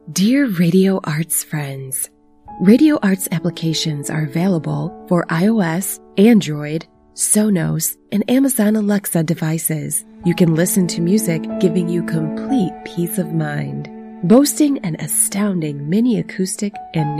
Dear Radio Arts friends, Radio Arts applications are available for iOS, Android, Sonos, and Amazon Alexa devices. You can listen to music giving you complete peace of mind. Boasting an astounding mini acoustic and